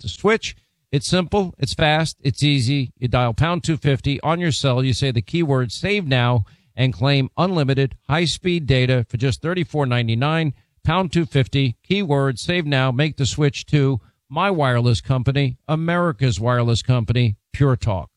to switch. It's simple, it's fast, it's easy. You dial pound 250 on your cell. You say the keyword save now and claim unlimited high-speed data for just $34.99. Pound 250, keyword save now. Make the switch to my wireless company, America's wireless company, Pure Talk.